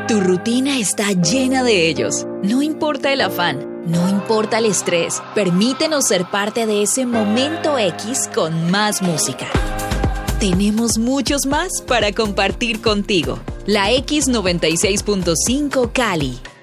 Tu rutina está llena de ellos. No importa el afán, no importa el estrés. Permítenos ser parte de ese momento X con más música. Tenemos muchos más para compartir contigo. La X96.5 Cali.